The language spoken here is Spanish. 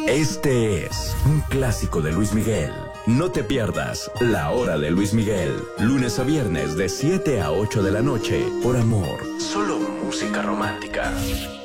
Este es un clásico de Luis Miguel. No te pierdas La Hora de Luis Miguel, lunes a viernes de 7 a 8 de la noche, por Amor. Solo música romántica.